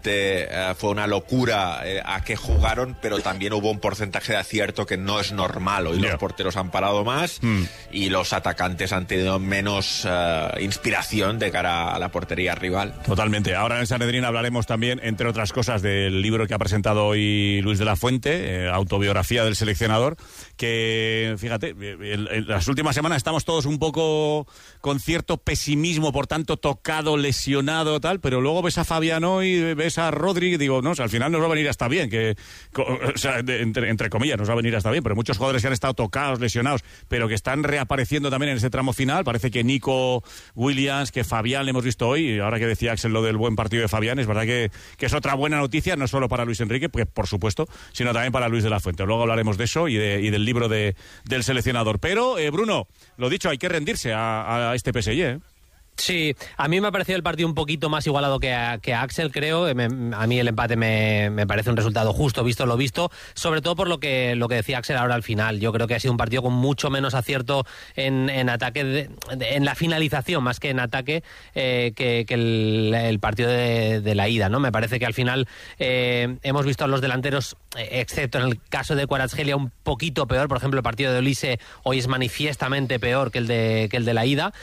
Fue una locura a qué jugaron, pero también hubo un porcentaje de acierto que no es normal. Hoy los porteros han parado más y los atacantes han tenido menos inspiración de cara a la portería rival. Totalmente. Ahora en el Sanedrín hablaremos también, entre otras cosas, del libro que ha presentado hoy Luis de la Fuente, autobiografía del seleccionador, que, fíjate, en las últimas semanas estamos todos un poco con cierto pesimismo, por tanto tocado, lesionado, tal, pero luego ves a Fabiano y ves a Rodri y digo, no, o sea, al final nos va a venir hasta bien, o sea, entre comillas, nos va a venir hasta bien, pero muchos jugadores que han estado tocados, lesionados, pero que están reapareciendo también en ese tramo final. Parece que Nico Williams, que Fabián le hemos visto hoy, y ahora que decía Axel lo del buen partido de Fabián, es verdad que es otra buena noticia, no solo para Luis Enrique, pues, por supuesto, sino también para Luis de la Fuente. Luego hablaremos de eso y del libro del seleccionador. Pero, Bruno, lo dicho, hay que rendirse a este PSG, ¿eh? Sí, a mí me ha parecido el partido un poquito más igualado que a Axel, creo. A mí el empate me parece un resultado justo, visto lo visto, sobre todo por lo que decía Axel ahora al final. Yo creo que ha sido un partido con mucho menos acierto en ataque, en la finalización más que en ataque, que el partido de la ida, ¿no? Me parece que al final hemos visto a los delanteros, excepto en el caso de Kvaratskhelia, un poquito peor. Por ejemplo, el partido de Olise hoy es manifiestamente peor que el de la ida,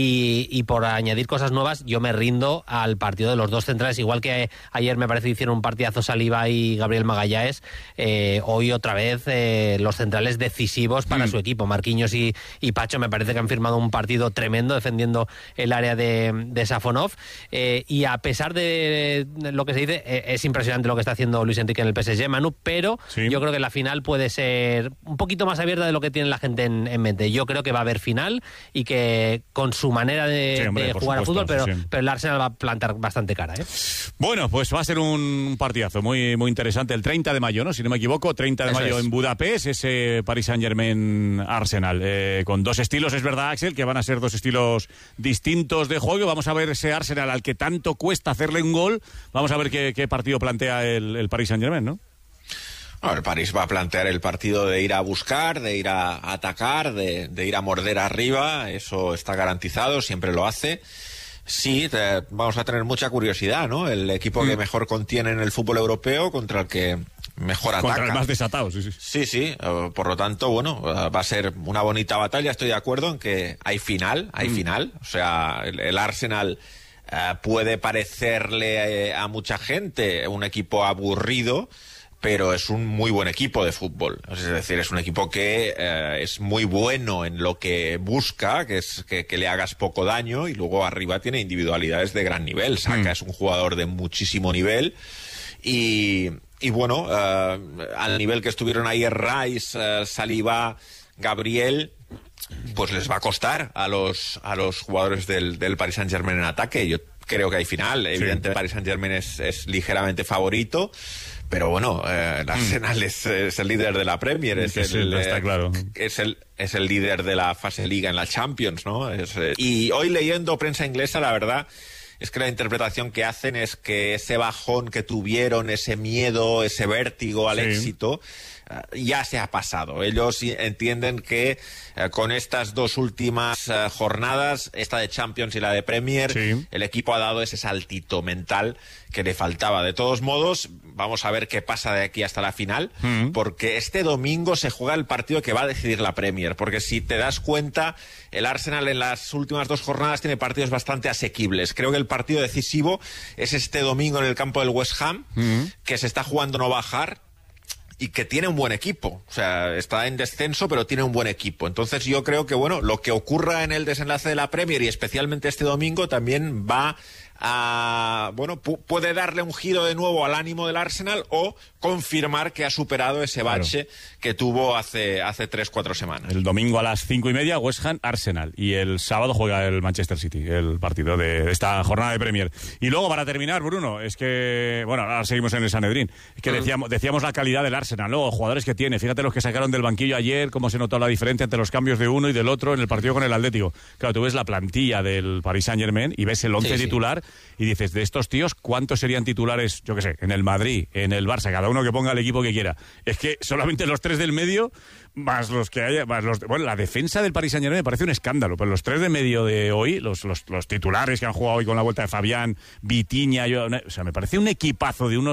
y por añadir cosas nuevas, yo me rindo al partido de los dos centrales, igual que ayer me parece que hicieron un partidazo Saliba y Gabriel Magalhães. Hoy otra vez los centrales decisivos para su equipo. Marquinhos y Pacho me parece que han firmado un partido tremendo defendiendo el área de Safonov, y a pesar de lo que se dice, es impresionante lo que está haciendo Luis Enrique en el PSG, Manu, pero yo creo que la final puede ser un poquito más abierta de lo que tiene la gente en mente. Yo creo que va a haber final y que con su manera de jugar a fútbol, pero el Arsenal va a plantar bastante cara, ¿eh? Bueno, pues va a ser un partidazo muy, muy interesante. El 30 de mayo, ¿no? Si no me equivoco, 30 de mayo en Budapest, ese Paris Saint-Germain-Arsenal. Con dos estilos, es verdad, Axel, que van a ser dos estilos distintos de juego. Vamos a ver ese Arsenal al que tanto cuesta hacerle un gol. Vamos a ver qué partido plantea el Paris Saint-Germain, ¿no? Bueno, el París va a plantear el partido de ir a buscar, de ir a atacar, de ir a morder arriba. Eso está garantizado, siempre lo hace. Sí, vamos a tener mucha curiosidad, ¿no? El equipo que mejor contiene en el fútbol europeo contra el que mejor ataca. Contra el más desatado, sí. Sí. Por lo tanto, bueno, va a ser una bonita batalla. Estoy de acuerdo en que hay final. O sea, el Arsenal puede parecerle a mucha gente un equipo aburrido, pero es un muy buen equipo de fútbol. Es decir, es un equipo que es muy bueno en lo que busca, que es que le hagas poco daño, y luego arriba tiene individualidades de gran nivel. Saka es un jugador de muchísimo nivel, y bueno, al nivel que estuvieron ahí Rice, Saliba, Gabriel, pues les va a costar a los jugadores del Paris Saint-Germain en ataque. Yo creo que hay final. Evidentemente, el Paris Saint-Germain es ligeramente favorito, pero bueno, el Arsenal es el líder de la Premier, está claro. Es el líder de la fase Liga en la Champions, ¿no? Y hoy, leyendo prensa inglesa, la verdad es que la interpretación que hacen es que ese bajón que tuvieron, ese miedo, ese vértigo al éxito, ya se ha pasado. Ellos entienden que con estas dos últimas jornadas, esta de Champions y la de Premier, el equipo ha dado ese saltito mental que le faltaba. De todos modos, vamos a ver qué pasa de aquí hasta la final, porque este domingo se juega el partido que va a decidir la Premier, porque si te das cuenta, el Arsenal en las últimas dos jornadas tiene partidos bastante asequibles. Creo que el partido decisivo es este domingo en el campo del West Ham, que se está jugando no bajar, y que tiene un buen equipo. O sea, está en descenso, pero tiene un buen equipo. Entonces yo creo que, bueno, lo que ocurra en el desenlace de la Premier, y especialmente este domingo, también va a, bueno, puede darle un giro de nuevo al ánimo del Arsenal, o confirmar que ha superado ese bache que tuvo hace 3-4 semanas. El domingo a las 5:30, West Ham Arsenal, y el sábado juega el Manchester City, el partido de esta jornada de Premier. Y luego, para terminar, Bruno, es que, bueno, ahora seguimos en el Sanedrín, es que decíamos la calidad del Arsenal, luego jugadores que tiene, fíjate los que sacaron del banquillo ayer, cómo se notó la diferencia entre los cambios de uno y del otro en el partido con el Atlético. Claro, tú ves la plantilla del Paris Saint-Germain y ves el 11 titular, y dices, de estos tíos, ¿cuántos serían titulares, yo qué sé, en el Madrid, en el Barça, cada uno que ponga el equipo que quiera? Es que solamente los 3 del medio, más los que haya, bueno, la defensa del Paris Saint-Germain me parece un escándalo, pero los 3 de medio de hoy, los titulares que han jugado hoy con la vuelta de Fabián, Vitinha, o sea, me parece un equipazo de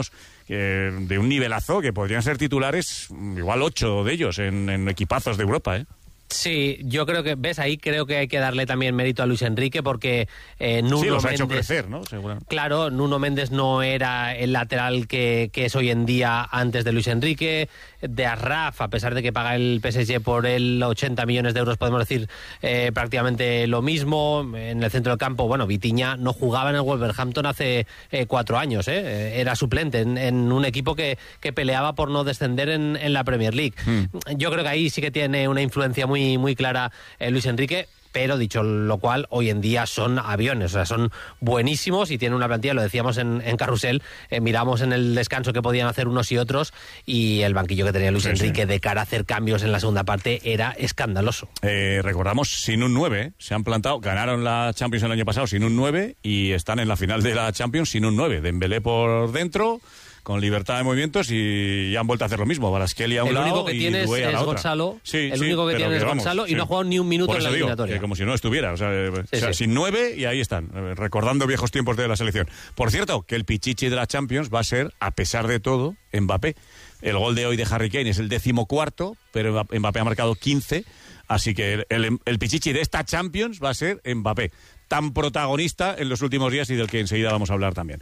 un nivelazo que podrían ser titulares, igual 8 de ellos en equipazos de Europa, ¿eh? Sí, yo creo que, ves, ahí creo que hay que darle también mérito a Luis Enrique porque Nuno sí, los Méndez, ha hecho crecer, ¿no? Seguramente. Claro, Nuno Méndez no era el lateral que es hoy en día antes de Luis Enrique. De Arraf, a pesar de que paga el PSG por él 80 millones de euros, podemos decir prácticamente lo mismo. En el centro del campo, bueno, Vitinha no jugaba en el Wolverhampton hace 4 años, era suplente en un equipo que peleaba por no descender en la Premier League. Yo creo que ahí sí que tiene una influencia muy clara Luis Enrique, pero dicho lo cual, hoy en día son aviones, o sea, son buenísimos y tienen una plantilla, lo decíamos en Carrusel, miramos en el descanso que podían hacer unos y otros y el banquillo que tenía Luis Enrique de cara a hacer cambios en la segunda parte era escandaloso. Recordamos, sin un 9, se han plantado, ganaron la Champions el año pasado sin un 9 y están en la final de la Champions sin un 9, Dembélé por dentro, con libertad de movimientos y han vuelto a hacer lo mismo. Kvaratskhelia a un lado y Doué a la otra. Gonzalo, sí, el único que tiene es Gonzalo y no ha jugado ni un minuto en la eliminatoria. Como si no estuviera, o sea, sin 9 y ahí están, recordando viejos tiempos de la selección. Por cierto, que el pichichi de la Champions va a ser, a pesar de todo, Mbappé. El gol de hoy de Harry Kane es el 14º, pero Mbappé ha marcado 15, así que el pichichi de esta Champions va a ser Mbappé, tan protagonista en los últimos días y del que enseguida vamos a hablar también.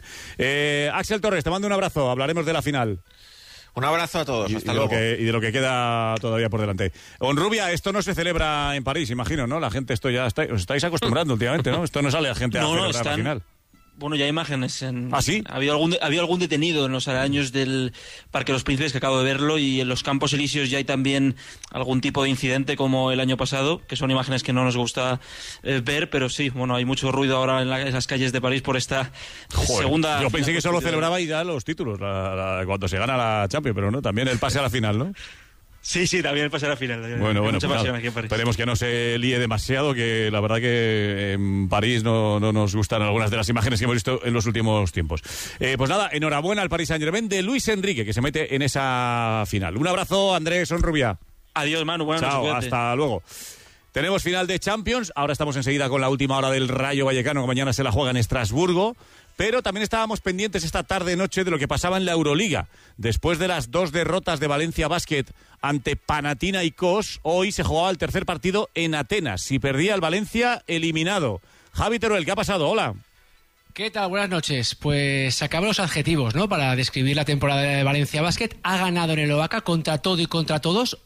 Axel Torres, te mando un abrazo, hablaremos de la final. Un abrazo a todos, hasta luego. Y de lo que queda todavía por delante. Onrubia, esto no se celebra en París, imagino, ¿no? La gente, esto ya os estáis acostumbrando últimamente, ¿no? Esto no sale a gente a celebrar la final. Bueno, ya hay imágenes. ¿Ah, sí? Había algún detenido en los aledaños del Parque de los Príncipes, que acabo de verlo, y en los Campos Elíseos ya hay también algún tipo de incidente como el año pasado, que son imágenes que no nos gusta ver, pero sí, bueno, hay mucho ruido ahora en las calles de París por esta segunda... Yo pensé que solo celebraba ya los títulos, cuando se gana la Champions, pero no, también el pase a la final, ¿no? Sí, también el pase a la final. Bueno, pues esperemos que no se líe demasiado, que la verdad que en París no nos gustan algunas de las imágenes que hemos visto en los últimos tiempos. Pues nada, enhorabuena al Paris Saint-Germain de Luis Enrique, que se mete en esa final. Un abrazo, Andrés Onrubia. Adiós, Manu. Buenas noches. Chao, hasta luego. Tenemos final de Champions, ahora estamos enseguida con la última hora del Rayo Vallecano, que mañana se la juega en Estrasburgo. Pero también estábamos pendientes esta tarde-noche de lo que pasaba en la Euroliga. Después de las 2 derrotas de Valencia Basket ante Panathinaikos, hoy se jugaba el tercer partido en Atenas. Si perdía el Valencia, eliminado. Javi Teruel, ¿qué ha pasado? Hola. ¿Qué tal? Buenas noches. Pues se acaban los adjetivos, ¿no? Para describir la temporada de Valencia Basket. Ha ganado en el Oaca contra todo y contra todos,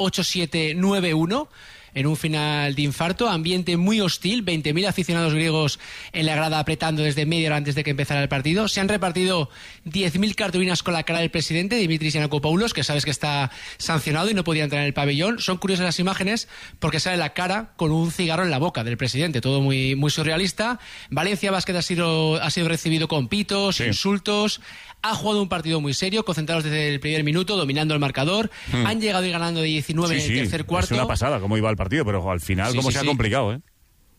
8-7-9-1. En un final de infarto, ambiente muy hostil, 20.000 aficionados griegos en la grada apretando desde media hora antes de que empezara el partido. Se han repartido 10.000 cartulinas con la cara del presidente, Dimitris Giannakopoulos, que sabes que está sancionado y no podía entrar en el pabellón. Son curiosas las imágenes porque sale la cara con un cigarro en la boca del presidente, todo muy, muy surrealista. Valencia Basket ha sido recibido con pitos, insultos. Ha jugado un partido muy serio, concentrados desde el primer minuto, dominando el marcador. Han llegado y ganando de 19 en el tercer cuarto. Es una pasada cómo iba el partido, pero al final cómo se ha complicado, ¿eh?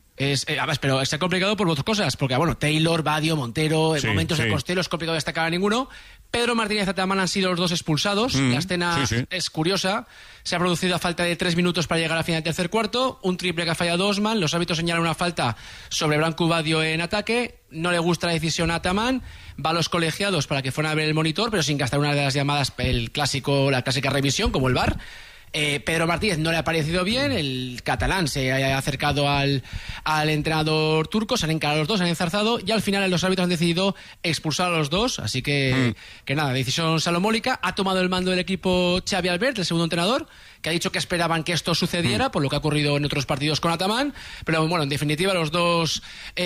Pero se ha complicado por otras cosas, porque bueno, Taylor, Badio, Montero, en momentos de Costello es complicado destacar a ninguno. Pedro Martínez y Ataman han sido los dos expulsados. La escena es curiosa. Se ha producido a falta de 3 minutos para llegar al final del tercer cuarto. Un triple que ha fallado Osman. Los árbitros señalan una falta sobre Branco Badio en ataque. No le gusta la decisión a Ataman. Va a los colegiados para que fueran a ver el monitor, pero sin gastar una de las llamadas, la clásica revisión, como el VAR. Pedro Martínez no le ha parecido bien, el catalán se ha acercado al entrenador turco, se han encarado los dos, se han enzarzado y al final los árbitros han decidido expulsar a los dos, así que nada, decisión salomónica. Ha tomado el mando del equipo Xavi Albert, el segundo entrenador, que ha dicho que esperaban que esto sucediera por lo que ha ocurrido en otros partidos con Ataman, pero bueno, en definitiva los dos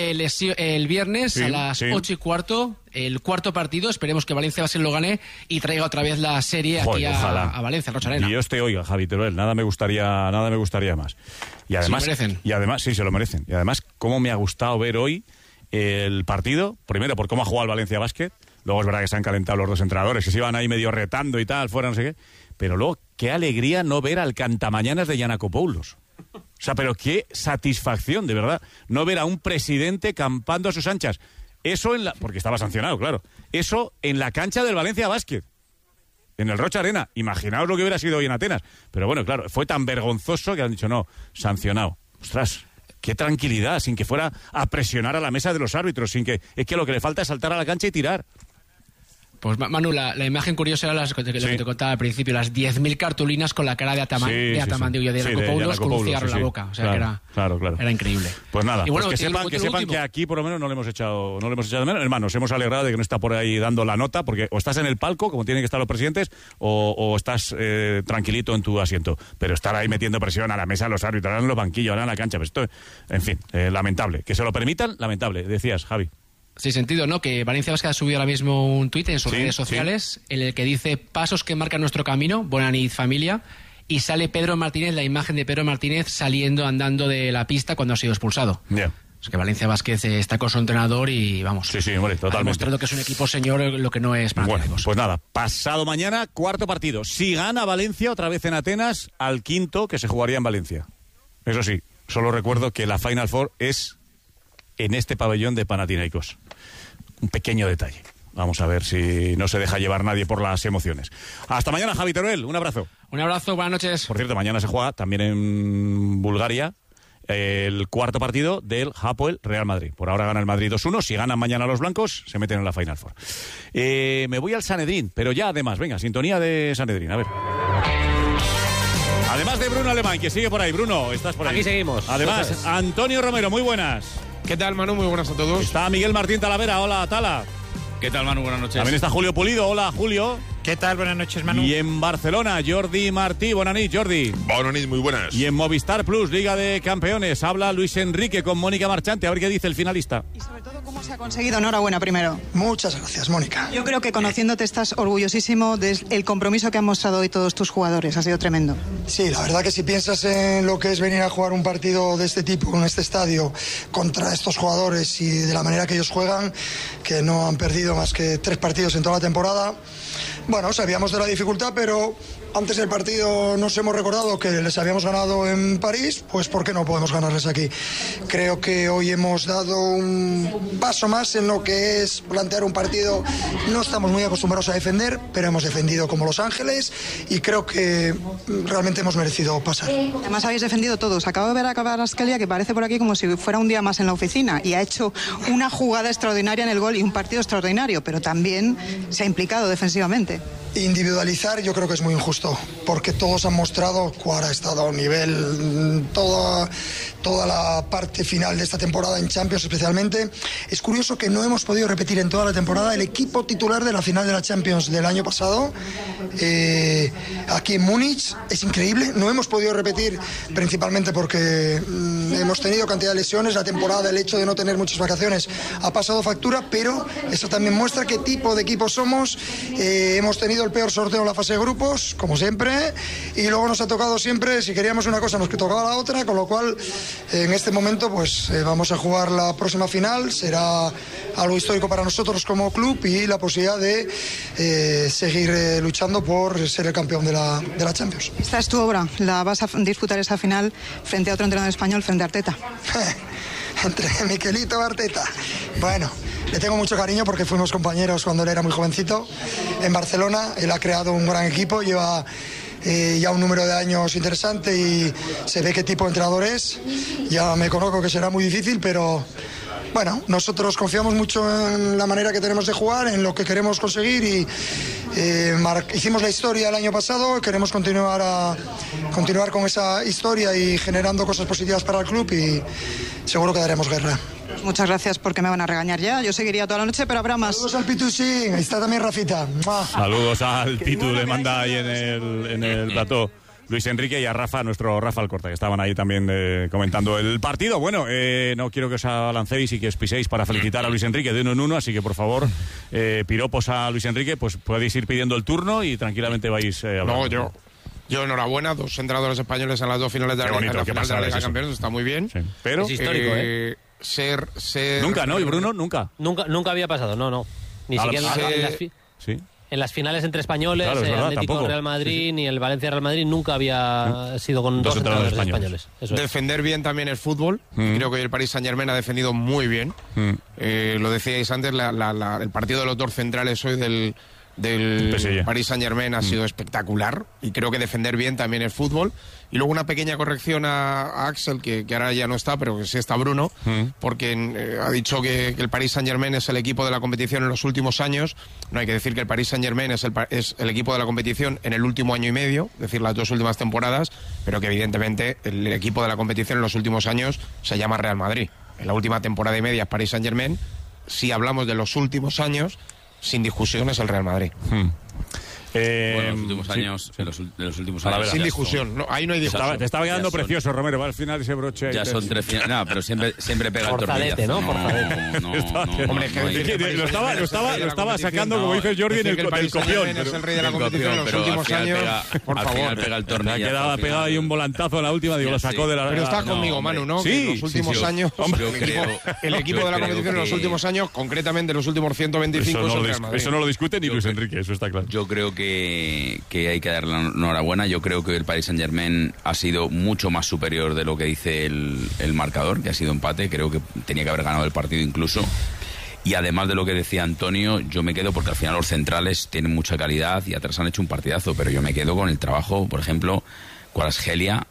el viernes a las 8:15, el cuarto partido. Esperemos que Valencia Basket lo gane y traiga otra vez la serie aquí a Valencia, Rocha Arena. Y Dios te oiga, Javi Teruel, nada me gustaría más. Y además, se lo merecen. Y además, sí, se lo merecen. Y además, cómo me ha gustado ver hoy el partido, primero por cómo ha jugado el Valencia Basket, luego es verdad que se han calentado los dos entrenadores, que se iban ahí medio retando y tal, fuera no sé qué, pero luego, qué alegría no ver al cantamañanas de Giannakopoulos. O sea, pero qué satisfacción, de verdad, no ver a un presidente campando a sus anchas. Eso porque estaba sancionado, claro. Eso en la cancha del Valencia Basket. En el Rocha Arena. Imaginaos lo que hubiera sido hoy en Atenas. Pero bueno, claro, fue tan vergonzoso que han dicho, no, sancionado. Ostras, qué tranquilidad, sin que fuera a presionar a la mesa de los árbitros, es que lo que le falta es saltar a la cancha y tirar. Pues Manu, la imagen curiosa era lo que te contaba al principio, las 10.000 cartulinas con la cara de Ataman, de la Copa Unos con un cigarro en la boca. O sea, claro, que era increíble. Pues nada, y bueno, pues que sepan que aquí por lo menos no le hemos echado de menos. Hermano, nos hemos alegrado de que no está por ahí dando la nota, porque o estás en el palco, como tienen que estar los presidentes, o estás tranquilito en tu asiento. Pero estar ahí metiendo presión a la mesa, a los árbitros, ahora en los banquillos, ahora en la cancha, pues esto, en fin, lamentable. Que se lo permitan, lamentable. Decías, Javi. Sí, sentido, ¿no? Que Valencia Basket ha subido ahora mismo un tuit en sus redes sociales en el que dice: pasos que marcan nuestro camino, buena nit familia, y sale Pedro Martínez, la imagen de Pedro Martínez andando de la pista cuando ha sido expulsado. Es que Valencia Basket está con su entrenador y vamos. Sí, hombre, totalmente. Ha demostrado que es un equipo señor, lo que no es para Bueno, pues nada, pasado mañana, cuarto partido. Si gana Valencia, otra vez en Atenas, al quinto que se jugaría en Valencia. Eso sí, solo recuerdo que la Final Four es en este pabellón de Panathinaikos. Un pequeño detalle. Vamos a ver si no se deja llevar nadie por las emociones. Hasta mañana, Javi Teruel. Un abrazo. Un abrazo, buenas noches. Por cierto, mañana se juega también en Bulgaria el cuarto partido del Hapoel Real Madrid. Por ahora gana el Madrid 2-1. Si ganan mañana los blancos, se meten en la Final Four. Me voy al Sanedrín, pero ya además, venga, sintonía de Sanedrín. A ver. Además de Bruno Alemán, que sigue por ahí. Bruno, estás por ahí. Aquí seguimos. Además, Entonces, Antonio Romero, muy buenas. ¿Qué tal, Manu? Muy buenas a todos. Está Miguel Martín Talavera. Hola, Tala. ¿Qué tal, Manu? Buenas noches. También está Julio Pulido. Hola, Julio. ¿Qué tal? Buenas noches, Manu. Y en Barcelona, Jordi Martí. Buenas noches, Jordi. Buenas noches, muy buenas. Y en Movistar Plus, Liga de Campeones, habla Luis Enrique con Mónica Marchante. A ver qué dice el finalista. Y sobre todo, ¿cómo se ha conseguido? Enhorabuena primero. Muchas gracias, Mónica. Yo creo que conociéndote estás orgullosísimo del compromiso que han mostrado hoy todos tus jugadores. Ha sido tremendo. Sí, la verdad que si piensas en lo que es venir a jugar un partido de este tipo, en este estadio, contra estos jugadores y de la manera que ellos juegan, que no han perdido más que 3 partidos en toda la temporada. Bueno, sabíamos de la dificultad, pero antes del partido nos hemos recordado que les habíamos ganado en París, pues ¿por qué no podemos ganarles aquí? Creo que hoy hemos dado un paso más en lo que es plantear un partido. No estamos muy acostumbrados a defender, pero hemos defendido como Los Ángeles y creo que realmente hemos merecido pasar. Además habéis defendido todos. Acabo de ver a Kvaratskhelia, que parece por aquí como si fuera un día más en la oficina, y ha hecho una jugada extraordinaria en el gol y un partido extraordinario, pero también se ha implicado defensivamente. Individualizar yo creo que es muy injusto, porque todos han mostrado cuál ha estado a un nivel, toda la parte final de esta temporada en Champions especialmente. Es curioso que no hemos podido repetir en toda la temporada el equipo titular de la final de la Champions del año pasado, aquí en Múnich. Es increíble, no hemos podido repetir principalmente porque hemos tenido cantidad de lesiones, la temporada, el hecho de no tener muchas vacaciones ha pasado factura, pero eso también muestra qué tipo de equipo somos. Hemos tenido el peor sorteo en la fase de grupos, como siempre, y luego nos ha tocado siempre, si queríamos una cosa nos tocaba la otra, con lo cual en este momento pues vamos a jugar la próxima final. Será algo histórico para nosotros como club y la posibilidad de seguir luchando por ser el campeón de la Champions. Esta es tu obra, la vas a disputar esa final frente a otro entrenador español, frente a Arteta. Entre Miquelito y Arteta. Bueno, le tengo mucho cariño porque fuimos compañeros cuando él era muy jovencito en Barcelona. Él ha creado un gran equipo, lleva ya un número de años interesante y se ve qué tipo de entrenador es. Ya me conozco que será muy difícil, pero bueno, nosotros confiamos mucho en la manera que tenemos de jugar, en lo que queremos conseguir y hicimos la historia el año pasado, queremos continuar con esa historia y generando cosas positivas para el club y seguro que daremos guerra. Muchas gracias porque me van a regañar ya. Yo seguiría toda la noche, pero habrá más. Saludos al Pitu, sí. Ahí está también Rafita. Saludos al Pitu, le manda ahí en el plató Luis Enrique, y a Rafa, nuestro Rafa Alcorta, que estaban ahí también comentando el partido. Bueno, no quiero que os alancéis y que os piséis para felicitar a Luis Enrique de 1 en 1, así que por favor, piropos a Luis Enrique, pues podéis ir pidiendo el turno y tranquilamente vais hablando. No, yo enhorabuena, 2 entrenadores españoles en las 2 finales de la Liga de Campeones, está muy bien. Sí. Pero es histórico, ser nunca, ¿no? ¿Y Bruno? Nunca había pasado, no. Ni siquiera ¿Sí? en las finales entre españoles, Atlético Real Madrid ni el Valencia Real Madrid nunca había sido con dos entrenadores españoles. Eso defender bien también el fútbol. Creo que el Paris Saint-Germain ha defendido muy bien. Lo decíais antes, el partido de los dos centrales hoy del Paris Saint-Germain ha sido espectacular, y creo que defender bien también el fútbol. Y luego una pequeña corrección a Axel, que ahora ya no está, pero que sí está Bruno, porque ha dicho que el Paris Saint-Germain es el equipo de la competición en los últimos años. No, hay que decir que el Paris Saint-Germain es el equipo de la competición en el último año y medio, es decir, las 2 últimas temporadas, pero que evidentemente el equipo de la competición en los últimos años se llama Real Madrid. En la última temporada y media es Paris Saint-Germain. Si hablamos de los últimos años, sin discusión es el Real Madrid. Bueno, los últimos años, de los últimos años. Sin discusión, no, ahí no hay discusión. Te estaba quedando precioso, Romero, va al final ese broche. Ya son 3 finales. No, pero siempre pega el tornillazo. ¿No? Hombre, lo estaba sacando, como dice Jordi, en el copión. Es el rey de la competición en los últimos años. Por favor, pega el tornillazo. Ha quedado pegado ahí un volantazo en la última, digo, lo sacó de la. Pero estás conmigo, Manu, ¿no? Sí. En los últimos años, el equipo de la competición en los últimos años, concretamente los últimos 125, es el Real Madrid. Eso no lo discute ni Luis Enrique, eso está claro. Yo creo que hay que darle la enhorabuena. Yo creo que el Paris Saint-Germain ha sido mucho más superior de lo que dice el marcador, que ha sido empate. Creo que tenía que haber ganado el partido incluso. Y además de lo que decía Antonio, yo me quedo, porque al final los centrales tienen mucha calidad y atrás han hecho un partidazo, pero yo me quedo con el trabajo, por ejemplo, Kvaratskhelia,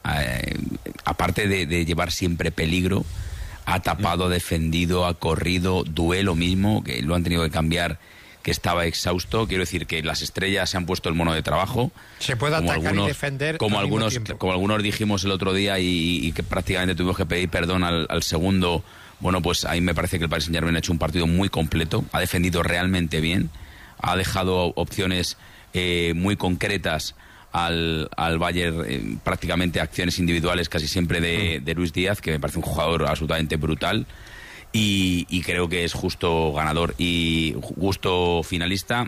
aparte de llevar siempre peligro, ha tapado, defendido, ha corrido, duelo mismo, que lo han tenido que cambiar, que estaba exhausto. Quiero decir que las estrellas se han puesto el mono de trabajo. Se puede atacar y defender como algunos dijimos el otro día, y que prácticamente tuvimos que pedir perdón al segundo. Bueno, pues ahí me parece que el Paris Saint-Germain ha hecho un partido muy completo, ha defendido realmente bien, ha dejado opciones muy concretas al Bayern, prácticamente acciones individuales casi siempre de Luis Díaz, que me parece un jugador absolutamente brutal. Y creo que es justo ganador y justo finalista,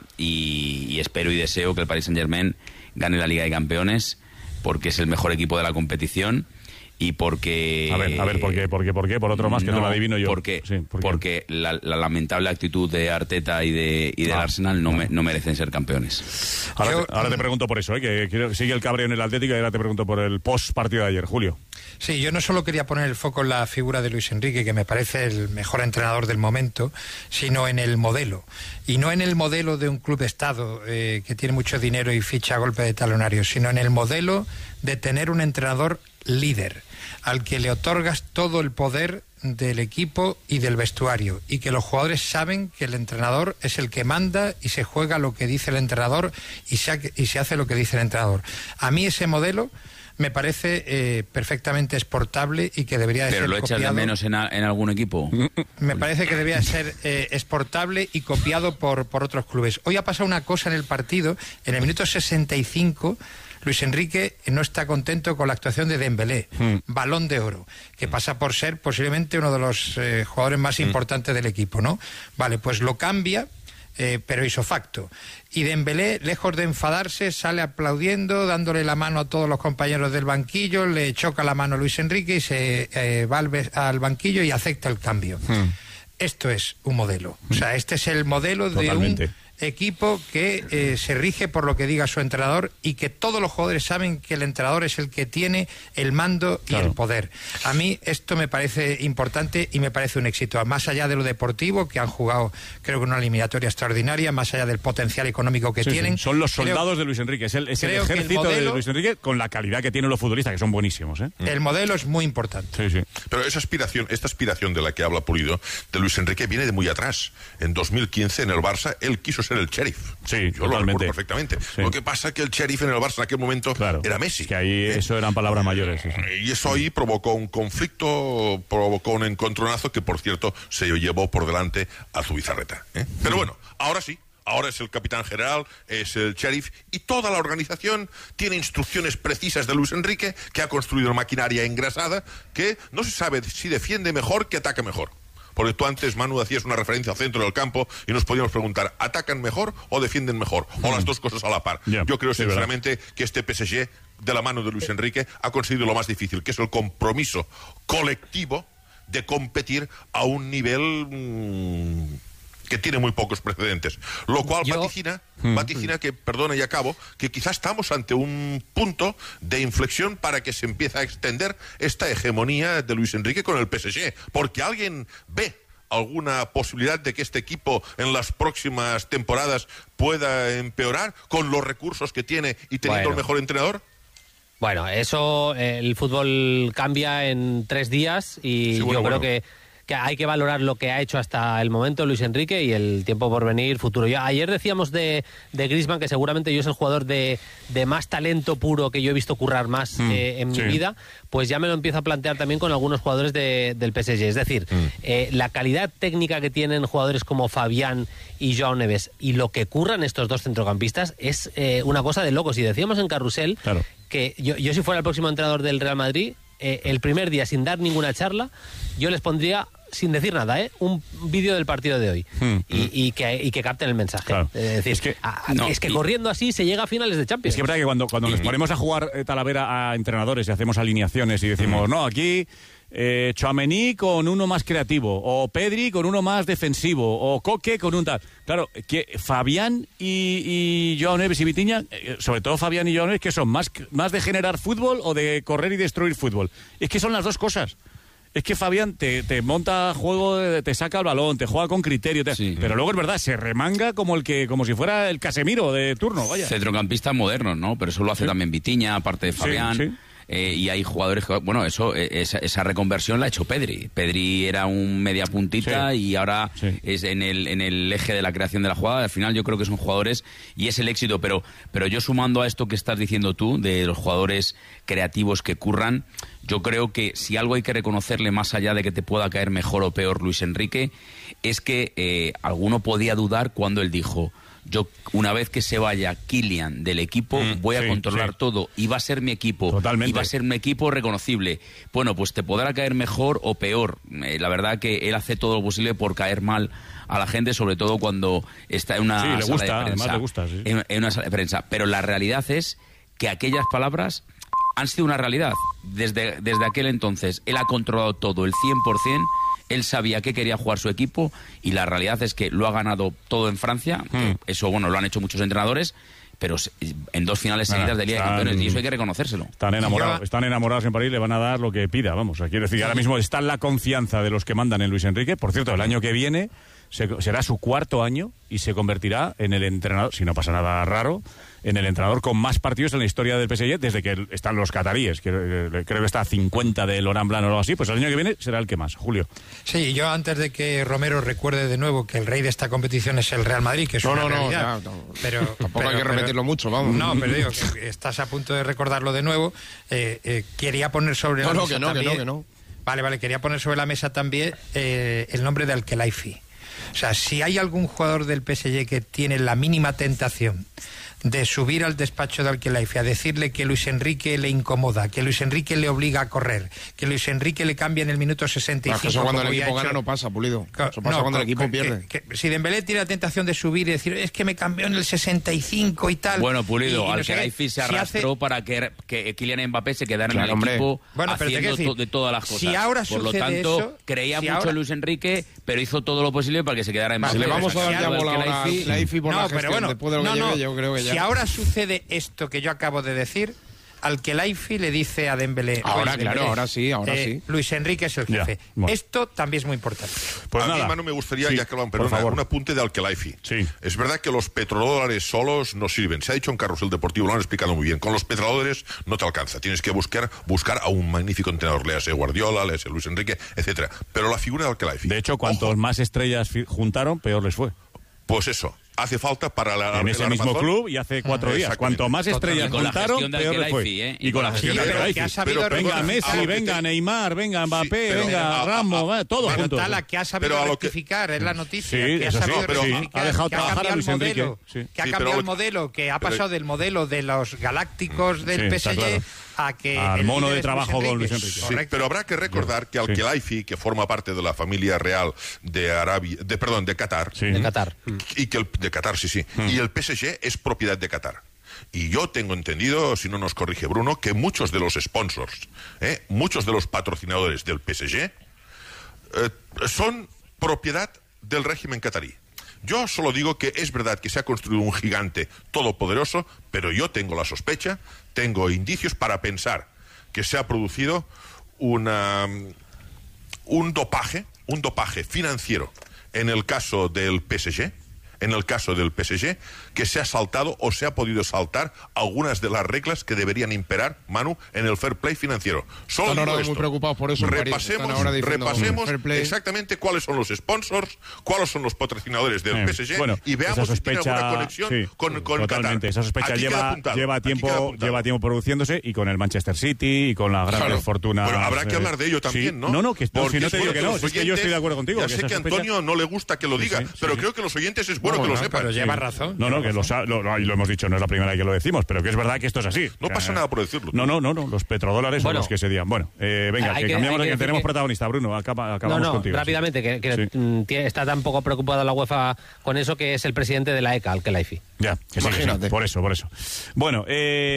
y espero y deseo que el Paris Saint-Germain gane la Liga de Campeones, porque es el mejor equipo de la competición y porque... A ver, ¿por qué? Por otro más que no lo adivino yo. Porque la lamentable actitud de Arteta y del Arsenal no merecen ser campeones. Ahora te pregunto por eso, que sigue el cabreo en el Atlético, y ahora te pregunto por el post partido de ayer, Julio. Sí, yo no solo quería poner el foco en la figura de Luis Enrique, que me parece el mejor entrenador del momento, sino en el modelo. Y no en el modelo de un club de Estado que tiene mucho dinero y ficha a golpe de talonario, sino en el modelo de tener un entrenador líder, al que le otorgas todo el poder del equipo y del vestuario, y que los jugadores saben que el entrenador es el que manda y se juega lo que dice el entrenador y se hace lo que dice el entrenador. A mí ese modelo me parece perfectamente exportable y que debería de ser copiado. ¿Pero lo echas de menos en algún equipo? Me parece que debería ser exportable y copiado por otros clubes. Hoy ha pasado una cosa en el partido. En el minuto 65, Luis Enrique no está contento con la actuación de Dembélé, Balón de Oro, que pasa por ser posiblemente uno de los jugadores más importantes del equipo, ¿no? Vale, pues lo cambia, pero hizo facto. Y Dembélé, lejos de enfadarse, sale aplaudiendo, dándole la mano a todos los compañeros del banquillo, le choca la mano a Luis Enrique y se va al banquillo y acepta el cambio. Esto es un modelo. O sea, este es el modelo de un equipo que se rige por lo que diga su entrenador, y que todos los jugadores saben que el entrenador es el que tiene el mando y el poder. A mí esto me parece importante y me parece un éxito, más allá de lo deportivo, que han jugado creo que una eliminatoria extraordinaria, más allá del potencial económico que tienen. Son los soldados de Luis Enrique, es el ejército de Luis Enrique, con la calidad que tienen los futbolistas, que son buenísimos. El modelo es muy importante. Pero esta aspiración de la que habla Pulido, de Luis Enrique, viene de muy atrás. En 2015, en el Barça, él quiso ser el sheriff. Sí, yo lo recuerdo perfectamente. Lo que pasa es que el sheriff en el Barça en aquel momento era Messi. Que ahí eso eran palabras mayores. Y eso ahí provocó un conflicto, provocó un encontronazo que, por cierto, se llevó por delante a Zubizarreta. Pero bueno, ahora sí. Ahora es el capitán general, es el sheriff, y toda la organización tiene instrucciones precisas de Luis Enrique, que ha construido una maquinaria engrasada que no se sabe si defiende mejor que ataca mejor. Porque tú antes, Manu, hacías una referencia al centro del campo y nos podíamos preguntar, ¿atacan mejor o defienden mejor? O las dos cosas a la par. Yo creo sinceramente que este PSG, de la mano de Luis Enrique, ha conseguido lo más difícil, que es el compromiso colectivo de competir a un nivel que tiene muy pocos precedentes. Lo cual vaticina que, perdona y acabo, que quizás estamos ante un punto de inflexión para que se empiece a extender esta hegemonía de Luis Enrique con el PSG. Porque alguien ve alguna posibilidad de que este equipo en las próximas temporadas pueda empeorar con los recursos que tiene y teniendo el mejor entrenador. Bueno, eso, el fútbol cambia en 3 días y yo creo que hay que valorar lo que ha hecho hasta el momento Luis Enrique y el tiempo por venir futuro. Ayer decíamos de Griezmann que seguramente yo es el jugador de más talento puro que yo he visto currar más en mi vida, pues ya me lo empiezo a plantear también con algunos jugadores del PSG. Es decir, la calidad técnica que tienen jugadores como Fabián y Joao Neves y lo que curran estos dos centrocampistas es una cosa de locos. Y decíamos en Carrusel que yo si fuera el próximo entrenador del Real Madrid, el primer día, sin dar ninguna charla, yo les pondría, sin decir nada, un vídeo del partido de hoy y que capten el mensaje. Claro. Es decir, es que corriendo así se llega a finales de Champions. Es que es verdad que cuando nos ponemos a jugar Talavera a entrenadores y hacemos alineaciones y decimos, no, aquí Tchouaméni con uno más creativo, o Pedri con uno más defensivo, o Coque con un tal. Claro, que Fabián y Joao Neves y Vitinha, sobre todo Fabián y Joao Neves, que son más de generar fútbol o de correr y destruir fútbol. Es que son las dos cosas. Es que Fabián te monta juego, te saca el balón, te juega con criterio, pero luego es verdad, se remanga como si fuera el Casemiro de turno, vaya. Centrocampistas modernos, ¿no? Pero eso lo hace también Vitinha, aparte de Fabián. Sí. Y hay jugadores que, bueno, esa reconversión la ha hecho Pedri. Pedri era un media puntita y ahora es en el eje de la creación de la jugada. Al final yo creo que son jugadores y es el éxito, pero yo sumando a esto que estás diciendo tú, de los jugadores creativos que curran, yo creo que si algo hay que reconocerle más allá de que te pueda caer mejor o peor Luis Enrique, es que alguno podía dudar cuando él dijo: yo, una vez que se vaya Kylian del equipo, voy a controlar todo y va a ser mi equipo. Totalmente. Y va a ser un equipo reconocible. Bueno, pues te podrá caer mejor o peor. La verdad que él hace todo lo posible por caer mal a la gente, sobre todo cuando está en una sala de prensa. Además le gusta, sí. En una sala de prensa. Pero la realidad es que aquellas palabras han sido una realidad. Desde aquel entonces, él ha controlado todo, el 100%. Él sabía que quería jugar su equipo y la realidad es que lo ha ganado todo en Francia. Eso, bueno, lo han hecho muchos entrenadores, pero en 2 finales seguidas de Liga de Campeones, y eso hay que reconocérselo. Están enamorados en París, le van a dar lo que pida, vamos. Quiero decir, ahora mismo está en la confianza de los que mandan en Luis Enrique. Por cierto, el año que viene será su 4º año y se convertirá en el entrenador, si no pasa nada raro, en el entrenador con más partidos en la historia del PSG desde que están los cataríes, que creo que está a 50 de Laurent Blanc o algo así. Pues el año que viene será el que más. Julio. Sí, yo antes de que Romero recuerde de nuevo que el rey de esta competición es el Real Madrid, que es una realidad. Pero tampoco hay que repetirlo mucho, vamos. No, pero digo que estás a punto de recordarlo de nuevo. Quería poner sobre la mesa también. Que no. Vale, quería poner sobre la mesa también el nombre de Al-Khelaifi. O sea, si hay algún jugador del PSG que tiene la mínima tentación de subir al despacho de Al-Khelaifi a decirle que Luis Enrique le incomoda, que Luis Enrique le obliga a correr, que Luis Enrique le cambia en el minuto 65. Eso cuando el equipo gana no pasa, Pulido. Eso pasa cuando el equipo pierde. Si Dembélé tiene la tentación de subir y decir, es que me cambió en el 65 y tal. Bueno, Pulido, Al-Khelaifi se arrastró para que Kylian Mbappé se quedara en el equipo haciendo de todas las cosas. Si ahora por lo tanto, creía mucho en Luis Enrique, pero hizo todo lo posible para que se quedara en Mbappé. Si le vamos a dar ya bola a Al-Khelaifi por la gestión, después de lo que lleve, yo creo que ya... Si ahora sucede esto que yo acabo de decir, Al-Khelaifi le dice a Dembélé... Ahora sí. Luis Enrique es el jefe. Bueno. Esto también es muy importante. Pues a mí, Manu, me gustaría, ya que lo han perdonado, un apunte de Al-Khelaifi. Sí. Es verdad que los petrodólares solos no sirven. Se ha dicho en Carrusel Deportivo, lo han explicado muy bien. Con los petrodólares no te alcanza. Tienes que buscar a un magnífico entrenador. Léase Guardiola, léase Luis Enrique, etcétera. Pero la figura de Al-Khelaifi... De hecho, cuantos más estrellas juntaron, peor les fue. Pues eso. Hace falta para en ese mismo club y hace 4 días. Cuanto más estrellas juntaron, peor les fue. Y con la gestión de Al-Khelaifi. Venga Messi, venga Neymar, venga Mbappé, venga Ramos, todos juntos. Que ha sabido rectificar, es la noticia. Sí, que ha sabido rectificar, ha dejado trabajar a Luis Enrique. Que ha cambiado el modelo, que ha pasado del modelo de los galácticos del PSG al mono de trabajo con Luis Enrique. Sí, pero habrá que recordar que Al-Khelaifi, que forma parte de la familia real de Qatar, y que de Qatar, y el PSG es propiedad de Qatar. Y yo tengo entendido, si no nos corrige Bruno, que muchos de los sponsors, muchos de los patrocinadores del PSG son propiedad del régimen qatarí. Yo solo digo que es verdad que se ha construido un gigante todopoderoso, pero yo tengo la sospecha, tengo indicios para pensar que se ha producido un dopaje financiero en el caso del PSG, que se ha saltado o se ha podido saltar algunas de las reglas que deberían imperar, Manu, en el fair play financiero. Solo están digo ahora esto. muy preocupados por eso. Repasemos exactamente cuáles son los sponsors, cuáles son los patrocinadores del PSG, y veamos si tiene alguna conexión con totalmente. Qatar. Esa sospecha lleva tiempo produciéndose, y con el Manchester City y con las grandes fortunas. Bueno, habrá que hablar de ello también, ¿no? No, si no te digo que no, es que yo estoy de acuerdo contigo. Ya sé que a Antonio no le gusta que lo diga, pero creo que los oyentes es bueno que lo sepan. Pero lleva razón. Que lo hemos dicho, no es la primera vez que lo decimos, pero que es verdad que esto es así. No pasa nada por decirlo. No, los petrodólares son los que se digan. Bueno, venga, que cambiamos, que tenemos protagonista, Bruno, acabamos contigo. Rápidamente, que está tan poco preocupada la UEFA con eso, que es el presidente de la ECA, Al-Khelaifi. Ya, que imagínate. Sí, por eso. Bueno,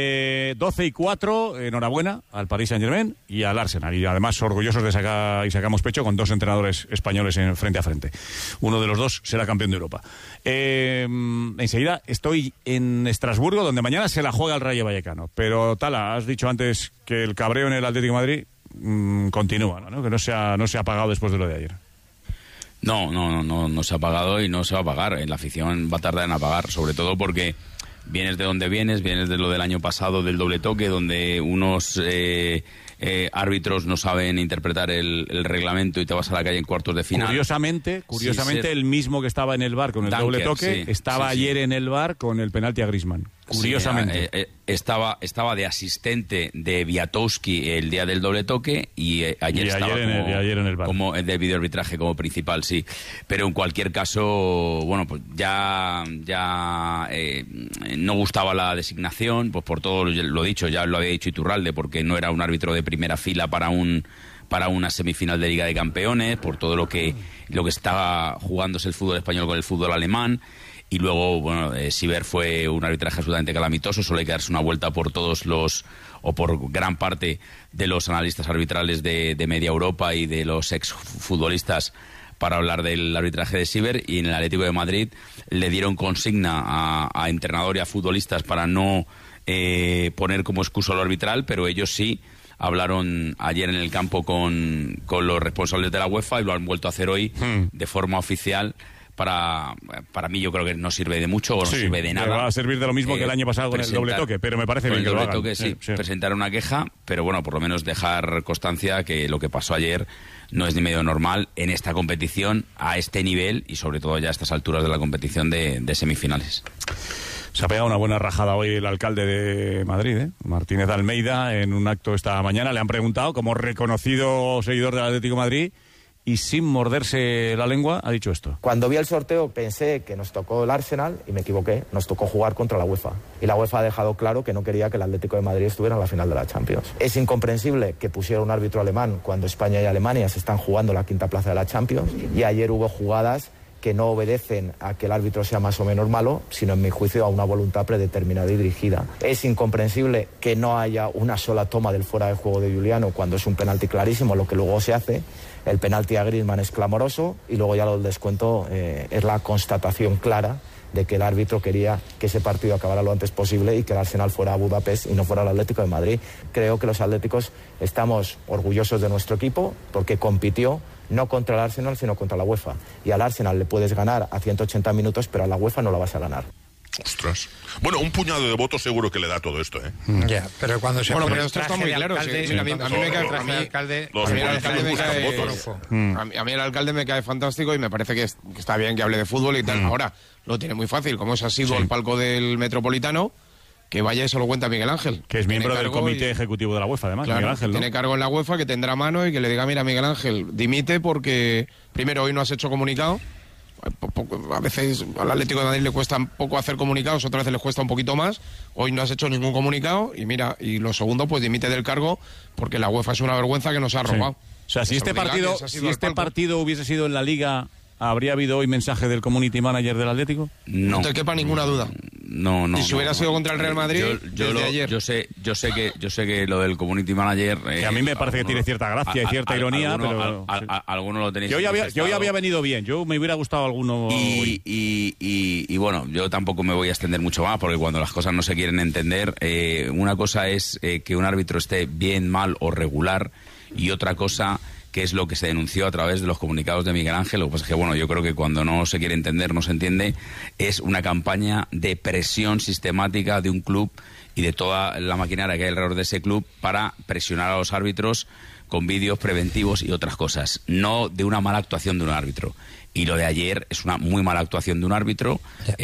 12-4, enhorabuena al Paris Saint-Germain y al Arsenal, y además orgullosos de sacamos pecho con dos entrenadores españoles frente a frente. Uno de los dos será campeón de Europa. Enseguida estoy en Estrasburgo, donde mañana se la juega el Rayo Vallecano. Pero, Tala, has dicho antes que el cabreo en el Atlético de Madrid continúa, ¿no? Que no se ha apagado después de lo de ayer. No se ha apagado y no se va a apagar. La afición va a tardar en apagar, sobre todo porque vienes de donde vienes de lo del año pasado, del doble toque, donde unos árbitros no saben interpretar el reglamento y te vas a la calle en cuartos de final. Curiosamente, el mismo que estaba en el VAR con el doble toque, estaba ayer en el VAR con el penalti a Griezmann. Curiosamente. Estaba de asistente de Wiatowski el día del doble toque y ayer estaba ayer en el VAR. Como de videoarbitraje como principal, sí. Pero en cualquier caso, bueno, pues ya no gustaba la designación, pues por todo lo dicho, ya lo había dicho Iturralde, porque no era un árbitro de primera fila para una semifinal de Liga de Campeones, por todo lo que estaba jugándose el fútbol español con el fútbol alemán. Y luego, bueno, Sieber fue un arbitraje absolutamente calamitoso. Solo hay que darse una vuelta por por gran parte de los analistas arbitrales de media Europa y de los exfutbolistas para hablar del arbitraje de Sieber. Y en el Atlético de Madrid le dieron consigna a entrenador y a futbolistas para no poner como excusa lo arbitral, pero ellos sí hablaron ayer en el campo con los responsables de la UEFA y lo han vuelto a hacer hoy de forma oficial. Para mí yo creo que no sirve de mucho o no sirve de nada. Va a servir de lo mismo que el año pasado con el doble toque, pero me parece bien que lo hagan. Con el doble toque, presentar una queja, pero bueno, por lo menos dejar constancia que lo que pasó ayer no es ni medio normal en esta competición, a este nivel y sobre todo ya a estas alturas de la competición de semifinales. Se ha pegado una buena rajada hoy el alcalde de Madrid, Martínez de Almeida, en un acto esta mañana. Le han preguntado, como reconocido seguidor del Atlético de Madrid, y sin morderse la lengua, ha dicho esto. Cuando vi el sorteo pensé que nos tocó el Arsenal y me equivoqué. Nos tocó jugar contra la UEFA. Y la UEFA ha dejado claro que no quería que el Atlético de Madrid estuviera en la final de la Champions. Es incomprensible que pusiera un árbitro alemán cuando España y Alemania se están jugando la quinta plaza de la Champions. Y ayer hubo jugadas que no obedecen a que el árbitro sea más o menos malo, sino en mi juicio a una voluntad predeterminada y dirigida. Es incomprensible que no haya una sola toma del fuera de juego de Giuliano cuando es un penalti clarísimo, lo que luego se hace. El penalti a Griezmann es clamoroso y luego ya lo del descuento es la constatación clara de que el árbitro quería que ese partido acabara lo antes posible y que el Arsenal fuera a Budapest y no fuera el Atlético de Madrid. Creo que los atléticos estamos orgullosos de nuestro equipo porque compitió no contra el Arsenal sino contra la UEFA. Y al Arsenal le puedes ganar a 180 minutos, pero a la UEFA no la vas a ganar. Ostras. Bueno, un puñado de votos seguro que le da todo esto, ¿eh? Ya, pero cuando se pero esto está muy claro. A mí el alcalde me cae fantástico y me parece que está bien que hable de fútbol y tal. Ahora, lo tiene muy fácil. Como es ha sido el palco del Metropolitano, que vaya y se lo cuenta Miguel Ángel. Que es miembro del comité ejecutivo de la UEFA, además, claro, Miguel Ángel, ¿no? Tiene cargo en la UEFA, que tendrá mano y que le diga, mira, Miguel Ángel, dimite porque, primero, hoy no has hecho comunicado. A veces al Atlético de Madrid le cuesta un poco hacer comunicados, otras veces le cuesta un poquito más. Hoy no has hecho ningún comunicado y mira, y lo segundo, pues dimite del cargo porque la UEFA es una vergüenza que nos ha robado. O sea, si este partido hubiese sido en la Liga, ¿habría habido hoy mensaje del community manager del Atlético? No te quepa ninguna duda. No. ¿Y si hubiera sido contra el Real Madrid desde ayer? Yo sé que lo del community manager... que a mí me parece que tiene cierta gracia y cierta ironía, pero... Alguno lo tenéis... Yo ya había venido bien, yo me hubiera gustado alguno... Y bueno, yo tampoco me voy a extender mucho más, porque cuando las cosas no se quieren entender, una cosa es que un árbitro esté bien, mal o regular, y otra cosa... que es lo que se denunció a través de los comunicados de Miguel Ángel. Lo que pasa es que, bueno, yo creo que cuando no se quiere entender, no se entiende. Es una campaña de presión sistemática de un club y de toda la maquinaria que hay alrededor de ese club para presionar a los árbitros con vídeos preventivos y otras cosas. No de una mala actuación de un árbitro. Y lo de ayer es una muy mala actuación de un árbitro.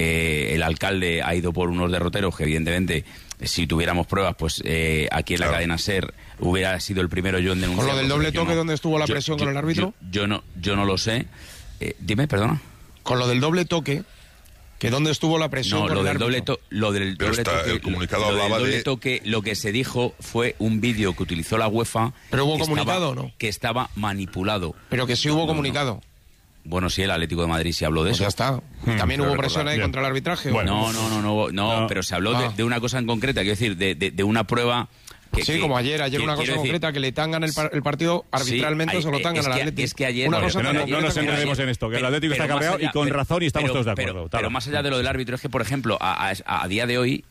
El alcalde ha ido por unos derroteros que, evidentemente, si tuviéramos pruebas, pues aquí en la cadena SER hubiera sido el primero yo en denunciar. ¿Con lo del doble toque dónde estuvo la presión con el árbitro? Yo no lo sé. Dime, perdona. Con lo del doble toque, ¿que dónde estuvo la presión con el árbitro? Lo del doble toque, el comunicado hablaba de... toque, lo que se dijo fue un vídeo que utilizó la UEFA. ¿Pero hubo comunicado o no? Que estaba manipulado. Pero que sí hubo comunicado. Bueno, sí, el Atlético de Madrid sí habló de eso. Ya está. ¿También hubo presión ahí contra el arbitraje? Bueno, no, pero se habló de una cosa en concreta, quiero decir, de una prueba... como ayer una cosa concreta, que le tangan el partido arbitralmente, se lo tangan al Atlético. Es que ayer... No nos enredemos en esto, que el Atlético está cabreado y con razón y estamos todos de acuerdo. Pero más allá de lo del árbitro, es que, por ejemplo, a día de hoy,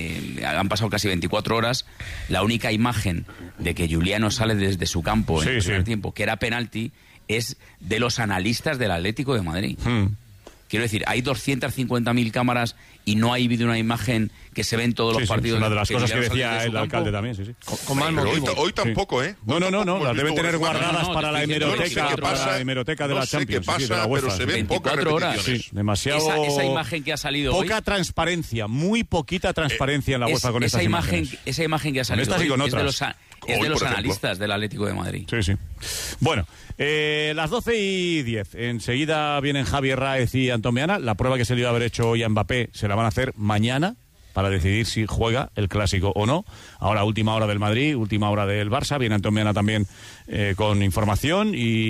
han pasado casi 24 horas, la única imagen de que Juliano sale desde su campo en el primer tiempo, que era penalti, es de los analistas del Atlético de Madrid. Quiero decir, hay 250.000 cámaras y no hay una imagen que se ve en todos los partidos. Una de las cosas que decía el alcalde también, Con mal motivo. Hoy tampoco, ¿eh? No, las deben tener guardadas para la hemeroteca de la Champions. No sé qué pasa, pero se ven pocas repeticiones. Demasiado... Esa imagen que ha salido poca transparencia, muy poquita transparencia en la UEFA con esas imágenes. Esa imagen que ha salido hoy es de los analistas del Atlético de Madrid. Sí. Bueno, las 12:10. Enseguida vienen Javier Ráez y Antón Meana. La prueba que se le iba a haber hecho hoy a Mbappé se la van a hacer mañana para decidir si juega el Clásico o no. Ahora última hora del Madrid, última hora del Barça. Viene Antón Meana también con información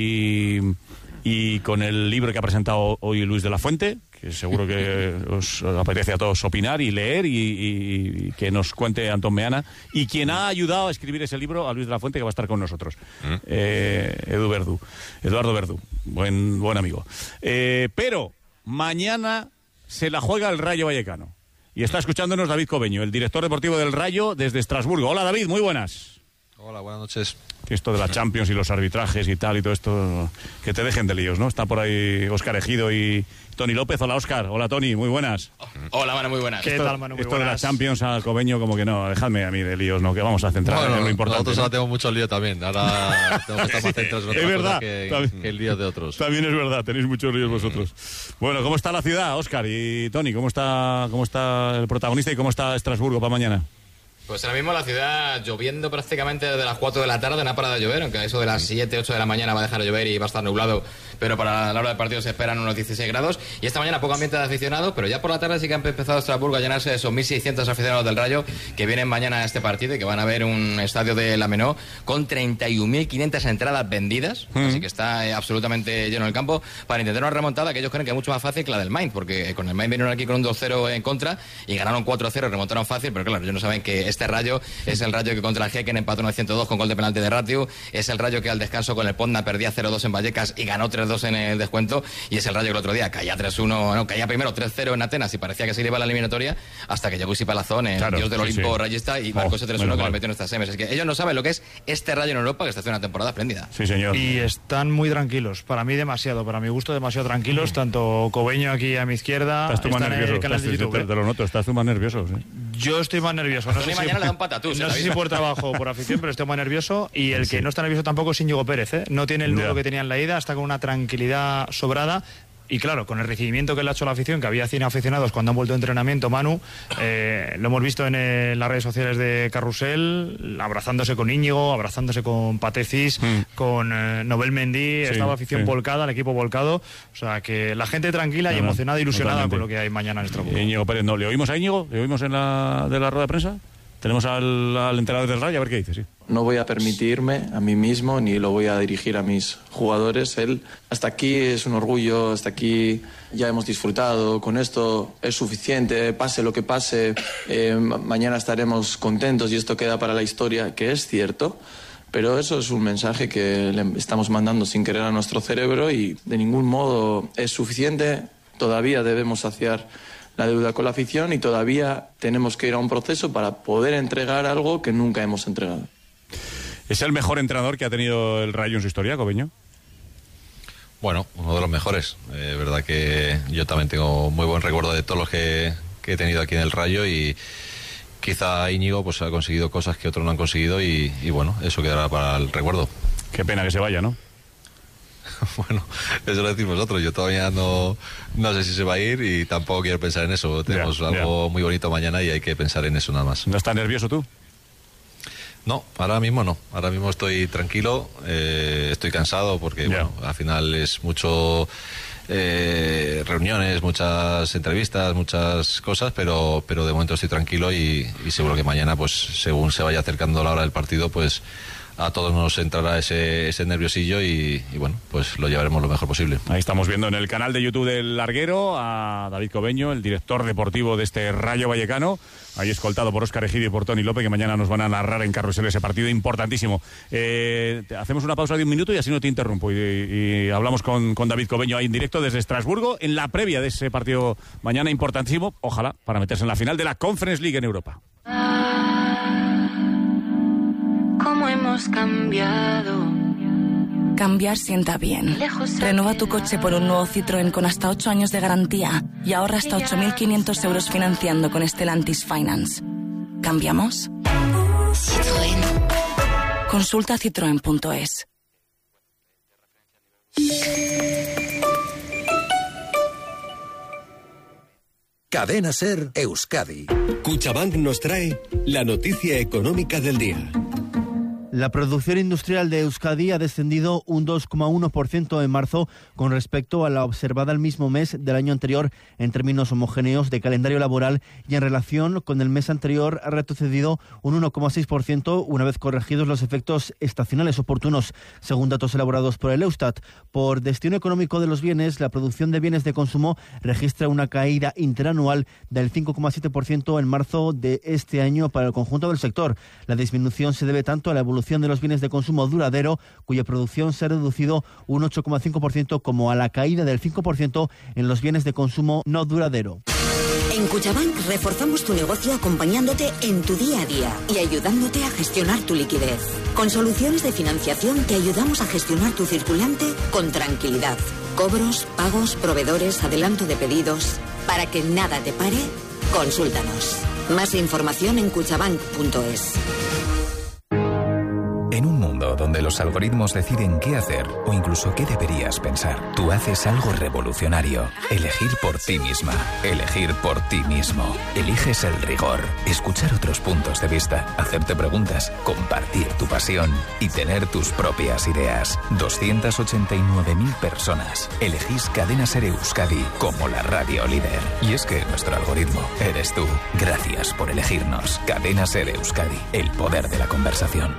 y con el libro que ha presentado hoy Luis de la Fuente, que seguro que os apetece a todos opinar y leer y que nos cuente Antón Meana, y quien ha ayudado a escribir ese libro, a Luis de la Fuente, que va a estar con nosotros. Eduardo Verdú, buen amigo. Pero mañana se la juega el Rayo Vallecano. Y está escuchándonos David Cobeño, el director deportivo del Rayo desde Estrasburgo. Hola David, muy buenas. Hola, buenas noches. Esto de la Champions y los arbitrajes y tal y todo esto, que te dejen de líos, ¿no? Está por ahí Óscar Ejido y Tony López. Hola Óscar, hola Tony, muy buenas. Hola Manu, muy buenas. ¿Qué tal, Manu? Esto de la Champions a Cobeño, como que no, dejadme a mí de líos, ¿no? Que vamos a centrar en lo importante. Nosotros ahora tenemos mucho lío también, ahora tenemos que estar más centrados en otra cosa que el lío de otros. También es verdad, tenéis muchos líos vosotros. Bueno, ¿cómo está la ciudad, Óscar y Tony? ¿Cómo está el protagonista y cómo está Estrasburgo para mañana? Pues ahora mismo la ciudad lloviendo prácticamente desde las 4 de la tarde, no ha parado de llover, aunque a eso de las 7, 8 de la mañana va a dejar de llover y va a estar nublado, pero para la hora del partido se esperan unos 16 grados. Y esta mañana poco ambiente de aficionados, pero ya por la tarde sí que han empezado Estrasburgo a llenarse de esos 1.600 aficionados del Rayo que vienen mañana a este partido y que van a ver un estadio de la Menó con 31.500 entradas vendidas, así que está absolutamente lleno el campo para intentar una remontada que ellos creen que es mucho más fácil que la del Mainz, porque con el Mainz vinieron aquí con un 2-0 en contra y ganaron 4-0, remontaron fácil, pero claro, ellos no saben que este Rayo es el Rayo que contra el Häcken empató en el 102 con gol de penalti de Ratiu, es el Rayo que al descanso con el Podna perdía 0-2 en Vallecas y ganó 3-2 en el descuento, y es el Rayo que el otro día caía 3-1, caía primero 3-0 en Atenas y parecía que se iba a la eliminatoria hasta que llegó Isi Palazón, el dios del Olimpo rayista, y marcó ese 3-1 que nos metió en estas semis. Es que ellos no saben lo que es este Rayo en Europa, que está haciendo una temporada espléndida. Sí, señor. Y están muy tranquilos, para mí demasiado, para mi gusto demasiado tranquilos, tanto Cobeño aquí a mi izquierda. Estás tú más nervioso, te lo noto, estás tú más nervioso. ¿Sí? Yo estoy más nervioso. No sé mañana le da un patatús. No sé si por trabajo o por afición, pero estoy más nervioso. Y el que no está nervioso tampoco es Íñigo Pérez, ¿eh? No tiene el nudo que tenía en la ida, está con una tranquilidad sobrada. Y claro, con el recibimiento que le ha hecho la afición, que había 100 aficionados cuando han vuelto de entrenamiento, Manu, lo hemos visto en las redes sociales de Carrusel, abrazándose con Íñigo, abrazándose con Patecis, con Nobel Mendy, estaba afición volcada, el equipo volcado, o sea que la gente tranquila y emocionada, ilusionada con lo que hay mañana en Estrasburgo. Íñigo Pérez, ¿no? ¿Le oímos a Íñigo? ¿Le oímos de la rueda de prensa? Tenemos al entrenador del Rayo, a ver qué dice, sí. No voy a permitirme a mí mismo, ni lo voy a dirigir a mis jugadores. Hasta aquí es un orgullo, hasta aquí ya hemos disfrutado, con esto es suficiente, pase lo que pase, mañana estaremos contentos y esto queda para la historia, que es cierto. Pero eso es un mensaje que le estamos mandando sin querer a nuestro cerebro y de ningún modo es suficiente. Todavía debemos saciar la deuda con la afición y todavía tenemos que ir a un proceso para poder entregar algo que nunca hemos entregado. ¿Es el mejor entrenador que ha tenido el Rayo en su historia, Cobeño? Bueno, uno de los mejores. Verdad que yo también tengo muy buen recuerdo de todos los que he tenido aquí en el Rayo y quizá Íñigo pues ha conseguido cosas que otros no han conseguido y bueno, eso quedará para el recuerdo. Qué pena que se vaya, ¿no? Bueno, eso lo decís vosotros. Yo todavía no sé si se va a ir y tampoco quiero pensar en eso. Tenemos algo muy bonito mañana y hay que pensar en eso nada más. ¿No estás nervioso tú? No, ahora mismo no. Ahora mismo estoy tranquilo, estoy cansado porque bueno, al final es mucho reuniones, muchas entrevistas, muchas cosas, pero de momento estoy tranquilo y seguro que mañana, pues según se vaya acercando la hora del partido, pues a todos nos entrará ese nerviosillo y bueno, pues lo llevaremos lo mejor posible. Ahí estamos viendo en el canal de YouTube del Larguero a David Cobeño, el director deportivo de este Rayo Vallecano, ahí escoltado por Óscar Egidio y por Toni López, que mañana nos van a narrar en Carrusel ese partido importantísimo. Hacemos una pausa de un minuto y así no te interrumpo y hablamos con David Cobeño ahí en directo desde Estrasburgo en la previa de ese partido mañana importantísimo, ojalá para meterse en la final de la Conference League en Europa. ¿Cómo hemos cambiado? Cambiar sienta bien. Renueva tu coche por un nuevo Citroën con hasta 8 años de garantía y ahorra hasta 8.500 euros financiando con Stellantis Finance. ¿Cambiamos? Citroën. Consulta citroen.es. Cadena SER Euskadi. Kutxabank nos trae la noticia económica del día. La producción industrial de Euskadi ha descendido un 2,1% en marzo con respecto a la observada el mismo mes del año anterior en términos homogéneos de calendario laboral y en relación con el mes anterior ha retrocedido un 1,6% una vez corregidos los efectos estacionales oportunos, según datos elaborados por el Eustat. Por destino económico de los bienes, la producción de bienes de consumo registra una caída interanual del 5,7% en marzo de este año para el conjunto del sector. La disminución se debe tanto a la evolución de los bienes de consumo duradero, cuya producción se ha reducido un 8,5%, como a la caída del 5% en los bienes de consumo no duradero. En Kutxabank reforzamos tu negocio acompañándote en tu día a día y ayudándote a gestionar tu liquidez. Con soluciones de financiación te ayudamos a gestionar tu circulante con tranquilidad. Cobros, pagos, proveedores, adelanto de pedidos. Para que nada te pare, consúltanos. Más información en kutxabank.es. En un mundo donde los algoritmos deciden qué hacer o incluso qué deberías pensar, tú haces algo revolucionario. Elegir por ti misma. Elegir por ti mismo. Eliges el rigor. Escuchar otros puntos de vista. Hacerte preguntas. Compartir tu pasión. Y tener tus propias ideas. 289.000 personas. Elegís Cadena SER Euskadi como la radio líder. Y es que nuestro algoritmo eres tú. Gracias por elegirnos. Cadena SER Euskadi. El poder de la conversación.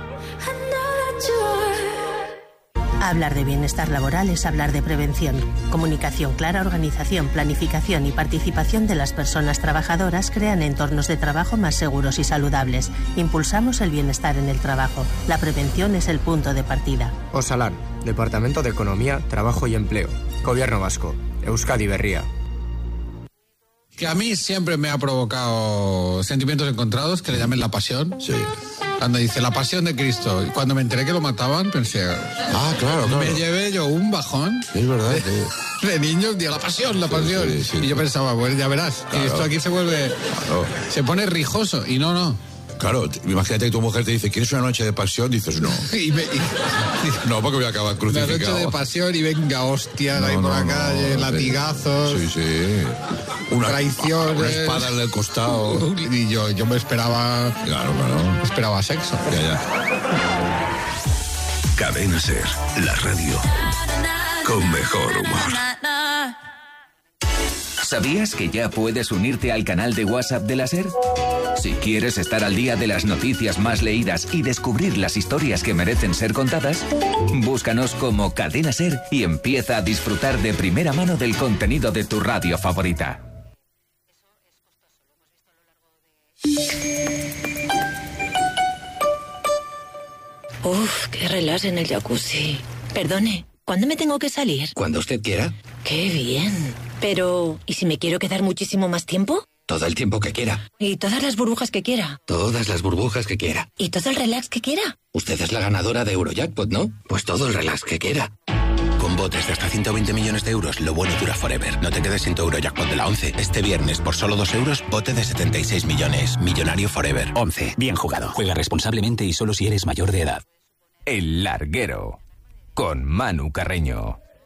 Hablar de bienestar laboral es hablar de prevención. Comunicación clara, organización, planificación y participación de las personas trabajadoras crean entornos de trabajo más seguros y saludables. Impulsamos el bienestar en el trabajo. La prevención es el punto de partida. Osalan, Departamento de Economía, Trabajo y Empleo. Gobierno Vasco. Euskadi Berria. Que a mí siempre me ha provocado sentimientos encontrados, que le llamen la pasión. Sí. Cuando dice la pasión de Cristo, y cuando me enteré que lo mataban, pensé... claro. Me llevé yo un bajón. Es verdad. De niño, la pasión. Sí. Y yo pensaba, bueno, ya verás, claro. Y esto aquí se vuelve... Claro. Se pone rijoso, y no. Claro, imagínate que tu mujer te dice, ¿quieres una noche de pasión? Dices, no. No, porque voy a acabar crucificado. Una noche de pasión y venga, hostias, ahí por la calle, latigazos. Sí. Traiciones. Una espada en el costado. Y yo me esperaba... Claro. Esperaba sexo. Ya. Cadena SER, la radio con mejor humor. ¿Sabías que ya puedes unirte al canal de WhatsApp de la SER? Si quieres estar al día de las noticias más leídas y descubrir las historias que merecen ser contadas, búscanos como Cadena SER y empieza a disfrutar de primera mano del contenido de tu radio favorita. Uf, qué relax en el jacuzzi. Perdone, ¿cuándo me tengo que salir? Cuando usted quiera. Qué bien. Pero, ¿y si me quiero quedar muchísimo más tiempo? Todo el tiempo que quiera. ¿Y todas las burbujas que quiera? Todas las burbujas que quiera. ¿Y todo el relax que quiera? Usted es la ganadora de Eurojackpot, ¿no? Pues todo el relax que quiera. Con botes de hasta 120 millones de euros, lo bueno dura forever. No te quedes sin tu Eurojackpot de la 11. Este viernes, por solo 2 euros, bote de 76 millones. Millonario forever. 11. Bien jugado. Juega responsablemente y solo si eres mayor de edad. El Larguero. Con Manu Carreño.